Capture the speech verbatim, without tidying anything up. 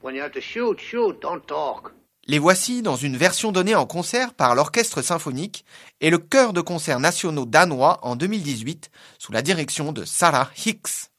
When you have to shoot, shoot, don't talk. Les voici dans une version donnée en concert par l'Orchestre symphonique et le Chœur de concerts nationaux danois en deux mille dix-huit sous la direction de Sarah Hicks.